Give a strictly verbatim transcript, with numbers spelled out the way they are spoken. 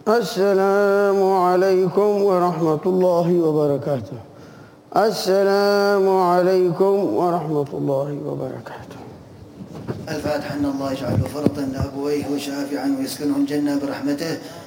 السلام عليكم ورحمة الله وبركاته. السلام عليكم ورحمة الله وبركاته. الفاتحة. أن الله يجعله فرطا لأبويه وشافعا ويسكنه الجنة برحمته.